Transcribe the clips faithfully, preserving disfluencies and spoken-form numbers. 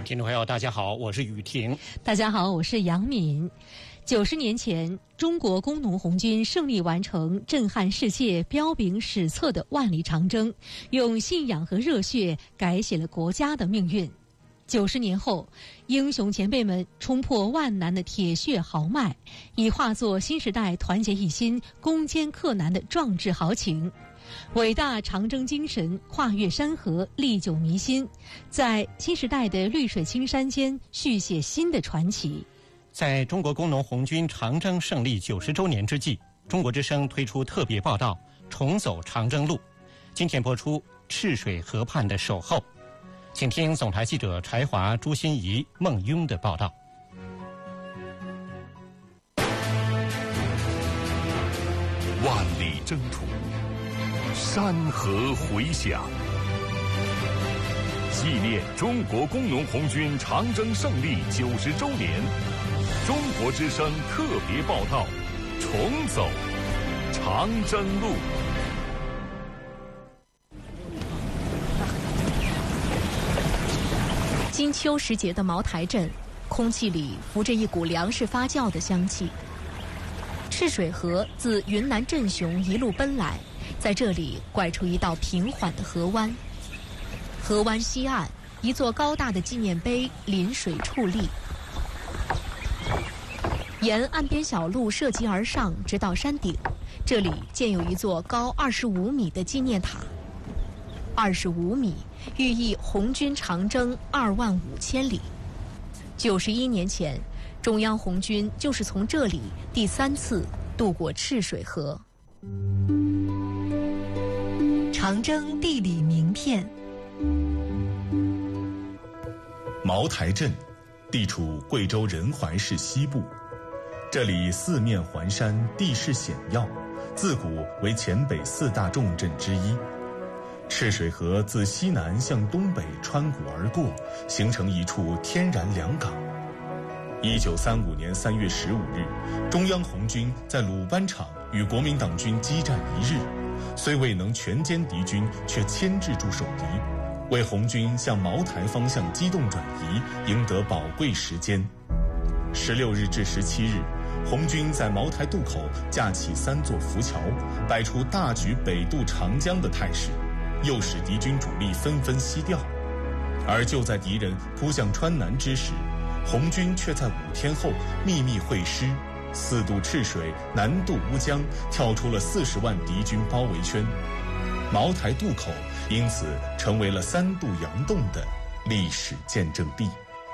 听众朋友，大家好，我是雨婷。 大家好，我是杨敏。九十年前，中国工农红军胜利完成震撼世界、彪炳史册的万里长征，用信仰和热血改写了国家的命运。九十年后，英雄前辈们冲破万难的铁血豪迈，已化作新时代团结一心、攻坚克难的壮志豪情。伟大长征精神跨越山河，历久弥新，在新时代的绿水青山间续写新的传奇。 在中国工农红军长征胜利九十周年之际，中国之声推出特别报道《重走长征路》。今天播出《赤水河畔的守候》，请听总台记者柴华、朱心怡、孟雍的报道。 万里征途，山河回响，纪念中国工农红军长征胜利九十周年。中国之声特别报道：重走长征路。 金秋时节的茅台镇，空气里浮着一股粮食发酵的香气。赤水河自云南镇雄一路奔来，在这里拐出一道平缓的河湾。河湾西岸，一座高大的纪念碑临水矗立。沿岸边小路涉级而上，直到山顶，这里建有一座高二十五米的纪念塔。二十五米，寓意红军长征二万五千里。九十一年前，中央红军就是从这里第三次渡过赤水河。长征地理名片。 茅台镇地处贵州仁怀市西部，这里四面环山，地势险要，自古为黔北四大重镇之一。赤水河自西南向东北穿谷而过，形成一处天然良港。一九三五年三月十五日，中央红军在鲁班场与国民党军激战一日，虽未能全歼敌军，却牵制住守敌，为红军向茅台方向机动转移赢得宝贵时间。十六日至十七日，红军在茅台渡口架起三座浮桥，摆出大举北渡长江的态势，诱使敌军主力纷纷西调。而就在敌人扑向川南之时，红军却在五天后秘密会师，四渡赤水，南渡乌江，跳出了四十万敌军包围圈。茅台渡口因此成为了三渡洋洞的历史见证地。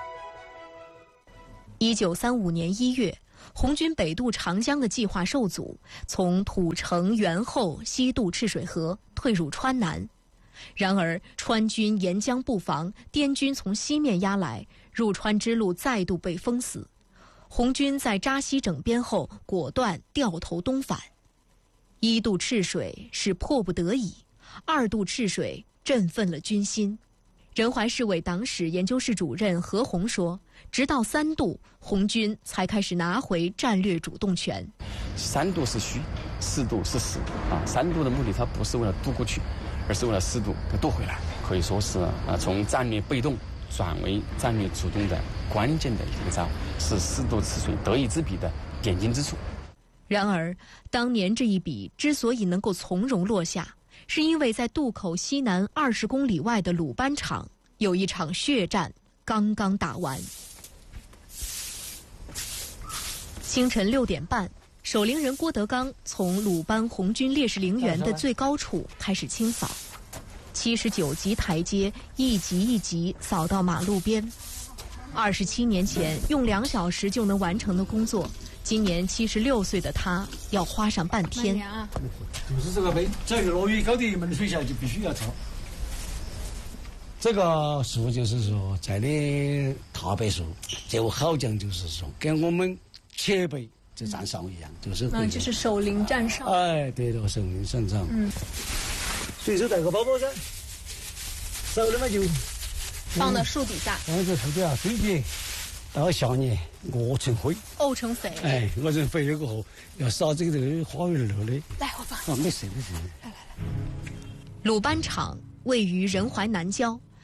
一九三五年一月，红军北渡长江的计划受阻，从土城、元后西渡赤水河，退入川南。然而川军沿江布防，滇军从西面压来，入川之路再度被封死。红军在扎西整编后，果断掉头东返。一渡赤水是迫不得已，二渡赤水振奋了军心。仁怀市委党史研究室主任何鸿说，直到三渡，红军才开始拿回战略主动权。 三渡是虚，四渡是实啊。三渡的目的，它不是为了渡过去，而是为了四渡给渡回来，可以说是啊从战略被动转为战略主动的关键的一个招，是四渡赤水得以之笔的点睛之处。 然而，当年这一笔之所以能够从容落下，是因为在渡口西南二十公里外的鲁班场有一场血战刚刚打完。清晨六点半，守陵人郭德纲从鲁班红军烈士陵园的最高处开始清扫，七十九级台阶一级一级扫到马路边。二十七年前用两小时就能完成的工作，今年七十六岁的他要花上半天。 啊、就是这个碑，只要落雨高的门水下就必须要抄。这个树就是说在的大柏树，这个好讲就是说跟我们前辈这站哨一样，就是那就是守陵站哨。 哎，对了，守陵站哨。嗯，随手带个包包噻，少了嘛就放到树底下。 放在树底下堆叠，到下年沤成灰， 沤成肥。 哎，沤成肥了过后，要撒这个这个花园乐的。 来，我放。 啊，没事没事。 来来来。 鲁班场位于仁怀南郊，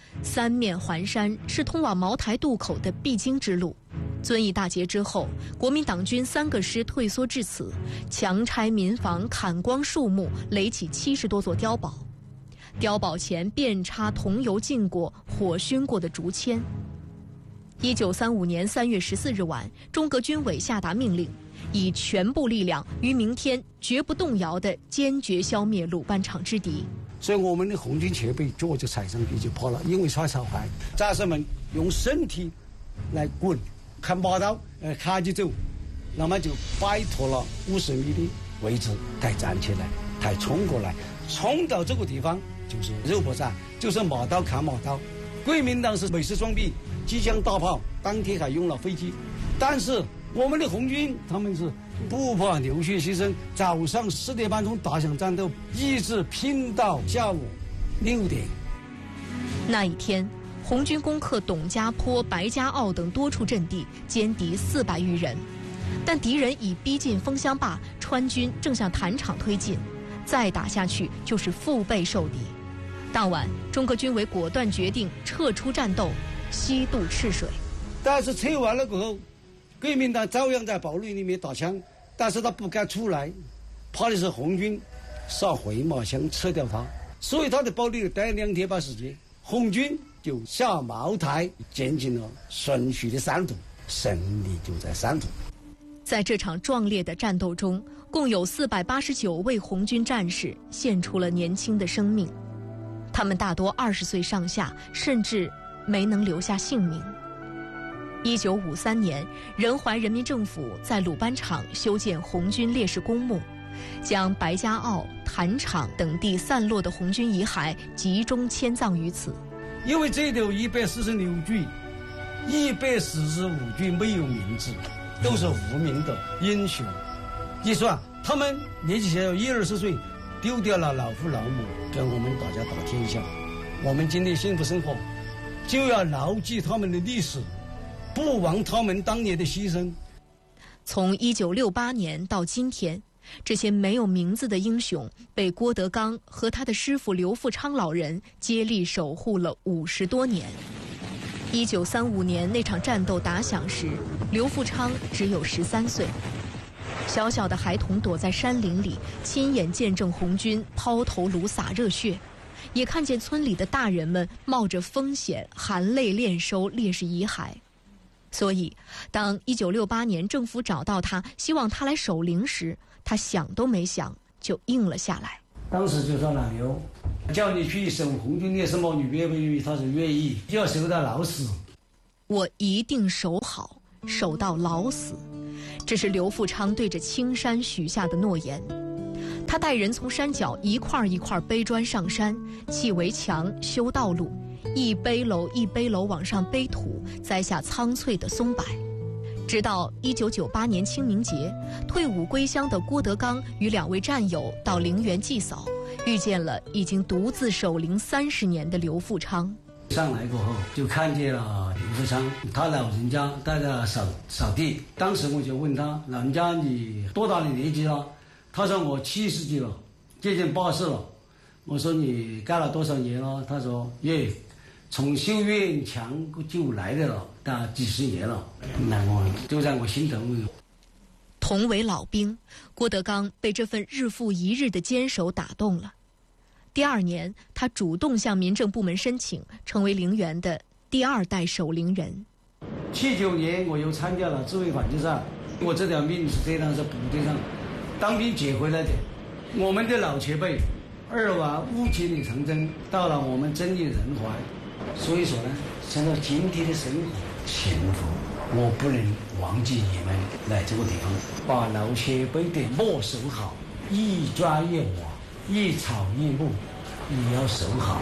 三面环山是通往茅台渡口的必经之路。遵义大捷之后，国民党军三个师退缩至此，强拆民房，砍光树木，垒起七十多座碉堡。碉堡前遍插桐油浸过、火熏过的竹签。一九三五年三月十四日晚，中革军委下达命令，以全部力量于明天绝不动摇地坚决消灭鲁班场之敌。 所以我们的红军前辈脚就踩上去就跑了，因为耍小孩，战士们用身体来滚，看马刀，呃，卡起走，那么就摆脱了五十米的位置，才站起来，才冲过来，冲到这个地方就是肉搏战，就是马刀砍马刀。国民党是美式装备，机枪大炮，当天还用了飞机，但是我们的红军他们是不怕流血牺牲，早上十点半钟打响战斗，一直拼到下午六点。 那一天，红军攻克董家坡、白家坳等多处阵地，歼敌四百余人。但敌人已逼近枫香坝，川军正向坛场推进，再打下去就是腹背受敌。当晚，中革军委果断决定撤出战斗，西渡赤水。 但是撤完了过后，国民党照样在堡垒里面打枪，但是他不敢出来，怕的是红军撒回马枪撤掉他，所以他的堡垒待两天半时间，红军就下茅台，进进了顺序的三渡，胜利就在三渡。 在这场壮烈的战斗中，共有四百八十九位红军战士献出了年轻的生命，他们大多二十岁上下，甚至没能留下性命。一九五三年，仁怀人民政府在鲁班场修建红军烈士公墓，将白家坳、坛场等地散落的红军遗骸集中迁葬于此。 因为这里有一百四十六具，一百四十五具没有名字，都是无名的英雄。一算，他们年纪小，一二十岁，丢掉了老父老母，跟我们大家打天下。我们今天幸福生活，就要牢记他们的历史，不忘他们当年的牺牲。 从一九六八年到今天，这些没有名字的英雄被郭德纲和他的师傅刘富昌老人接力守护了五十多年。一九三五年那场战斗打响时，刘富昌只有十三岁。小小的孩童躲在山林里，亲眼见证红军抛头颅洒热血，也看见村里的大人们冒着风险含泪殓收烈士遗骸。所以，当一九六八年政府找到他，希望他来守灵时，他想都没想就应了下来。 当时就说老刘，叫你去守红军烈士墓，你愿不愿意？他说愿意，要守到老死。 我一定守好，守到老死。这是刘富昌对着青山许下的诺言。他带人从山脚一块一块背砖上山，砌围墙、修道路，一背篓一背篓往上背土，栽下苍翠的松柏。直到一九九八年清明节，退伍归乡的郭德纲与两位战友到陵园祭扫，遇见了已经独自守灵三十年的刘富昌。 上来过后，就看见了刘富昌，他老人家在那扫扫地。当时我就问他，老人家你多大的年纪了？他说我七十几了，接近八十了。我说你干了多少年了？他说耶，从修院墙就来的了，大几十年了。那我就在我心头。 同为老兵，郭德纲被这份日复一日的坚守打动了。第二年，他主动向民政部门申请，成为陵园的第二代守陵人。 七九年，我又参加了自卫反击战。我这条命是这样，在部队上当兵捡回来的。我们的老前辈二往五千里长征，到了我们遵义仁怀，所以说呢，想到今天的生活幸福，我不能忘记你们来这个地方，把老前辈的墓守好，一砖一瓦，一草一木，也要守好。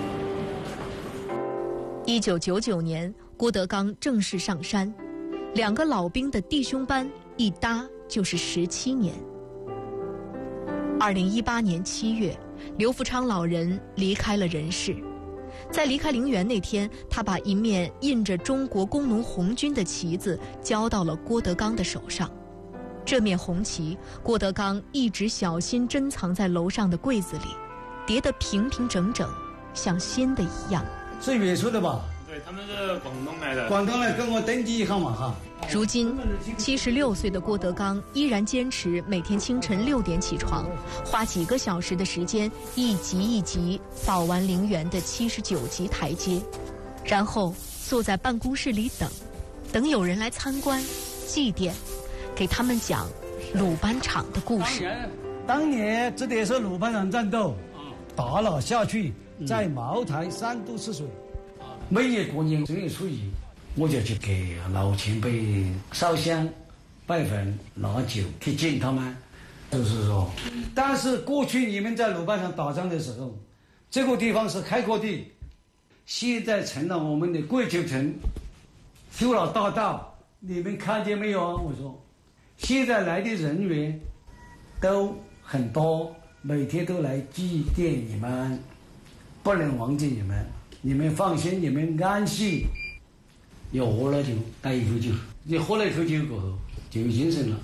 一九九九年，郭德纲正式上山，两个老兵的弟兄班一搭就是十七年。二零一八年七月，刘富昌老人离开了人世。在离开陵园那天，他把一面印着中国工农红军的旗子交到了郭德纲的手上。这面红旗，郭德纲一直小心珍藏在楼上的柜子里，叠得平平整整，像新的一样。 是原初的吧？ 对，他们是广东来的。 广东来跟我登记一下嘛哈。 如今，七十六岁的郭德纲依然坚持每天清晨六点起床，花几个小时的时间，一级一级扫完陵园的七十九级台阶，然后坐在办公室里等，等有人来参观、祭奠，给他们讲鲁班场的故事。 当年这里是鲁班场战斗，打了下去，在茅台三度赤水。每年过年正月初一，我就去给老前辈烧香、拜坟、拿酒去敬他们。就是说，但是过去你们在鲁班场打仗的时候，这个地方是开阔地，现在成了我们的桂球城，修了大道，你们看见没有啊？我说，现在来的人员都很多，每天都来祭奠你们，不能忘记你们。你们放心，你们安息。要喝了就带一口酒，你喝了一口酒过后就有精神了。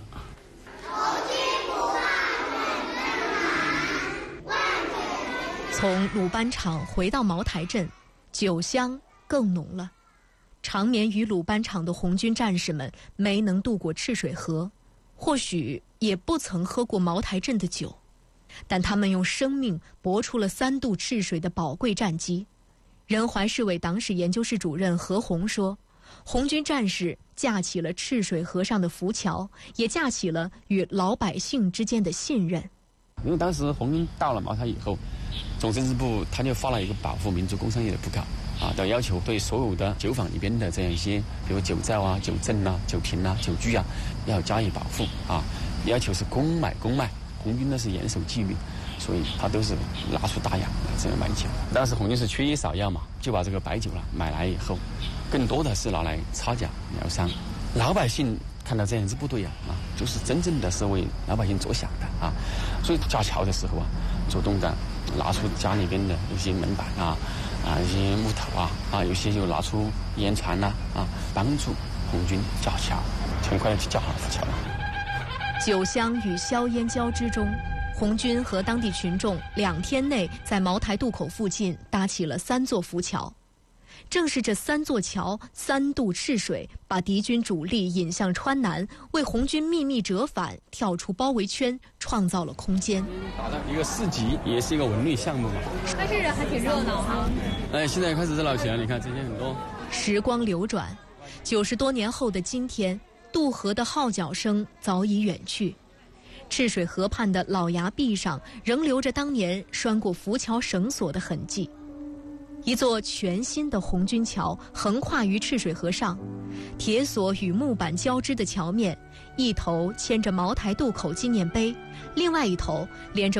从鲁班场回到茅台镇，酒香更浓了。长眠于鲁班场的红军战士们没能渡过赤水河，或许也不曾喝过茅台镇的酒，但他们用生命搏出了三渡赤水的宝贵战机。仁怀市委党史研究室主任何红说，红军战士架起了赤水河上的浮桥，也架起了与老百姓之间的信任。 因为当时红军到了茅台以后，总政治部他就发了一个保护民族工商业的布告啊，的要求对所有的酒坊里边的这样一些，比如酒造啊、酒镇啊、酒瓶啊、酒具啊，要加以保护啊，要求是公买公卖。红军呢是严守纪律，所以他都是拿出大洋来这样买酒。当时红军是缺医少药嘛，就把这个白酒了买来以后，更多的是拿来擦脚疗伤。老百姓看到这样子不对呀啊，就是真正的是为老百姓着想的啊，所以架桥的时候啊，主动的拿出家里边的有些门板啊啊一些木头啊啊，有些就拿出烟船呐 啊, 啊，帮助红军架桥，很快就架好浮桥了。 酒香与硝烟交织中，红军和当地群众两天内在茅台渡口附近搭起了三座浮桥。正是这三座桥三渡赤水，把敌军主力引向川南，为红军秘密折返、跳出包围圈创造了空间。 打的一个市集，也是一个文旅项目嘛。 但是还挺热闹哈。 哎，现在开始热闹起来，你看这些很多。 时光流转，九十多年后的今天，渡河的号角声早已远去，赤水河畔的老崖壁上仍留着当年拴过浮桥绳索的痕迹。一座全新的红军桥横跨于赤水河上，铁索与木板交织的桥面，一头牵着茅台渡口纪念碑，另外一头连着